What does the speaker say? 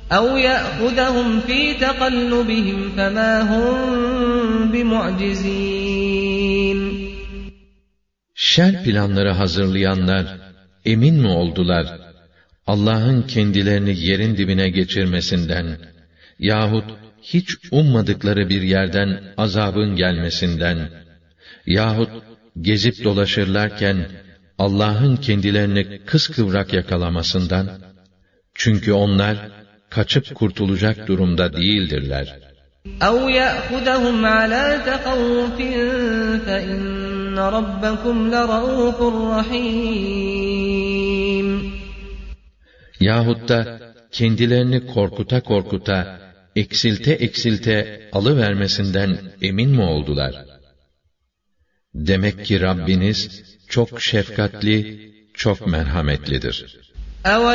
أَوْ يَأْخُذَهُمْ فِي تَقَلُّبِهِمْ فَمَا هُمْ بِمُعْجِزِينَ. Şer planları hazırlayanlar emin mi oldular Allah'ın kendilerini yerin dibine geçirmesinden yahut hiç ummadıkları bir yerden azabın gelmesinden yahut gezip dolaşırlarken Allah'ın kendilerini kıskıvrak yakalamasından? Çünkü onlar kaçıp kurtulacak durumda değildirler. اَوْ يَأْخُذَهُمْ عَلَى تَخَوُّفٍ فَاِنَّ رَبَّكُمْ لَرَءُوفٌ رَحِيمٌ. Yahut da kendilerini korkuta korkuta, eksilte eksilte alıvermesinden emin mi oldular? Demek ki Rabbiniz çok şefkatli, çok merhametlidir.